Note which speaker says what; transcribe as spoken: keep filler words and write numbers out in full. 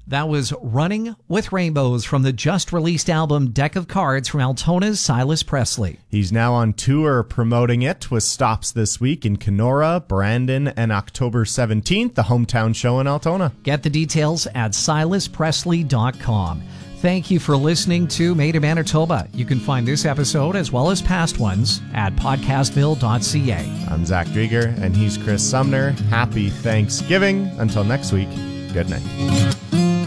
Speaker 1: That was Running with Rainbows from the just-released album Deck of Cards from Altona's Silas Presley.
Speaker 2: He's now on tour promoting it with stops this week in Kenora, Brandon, and October seventeenth, the hometown show in Altona.
Speaker 1: Get the details at silas presley dot com. Thank you for listening to Made in Manitoba. You can find this episode as well as past ones at podcastville dot c a.
Speaker 2: I'm Zach Drieger, and he's Chris Sumner. Happy Thanksgiving. Until next week, good night.